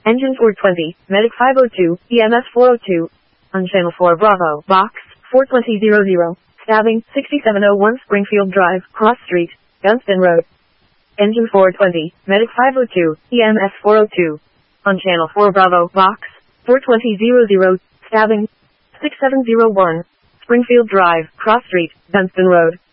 Engine 420, Medic 502, EMS 402. On Channel 4 Bravo, Box 42000. Stabbing, 6701 Springfield Drive, Cross Street, Gunston Road. Engine 420, Medic 502, EMS 402. On Channel 4 Bravo, Box 42000. Stabbing, 6701 Springfield Drive, Cross Street, Gunston Road.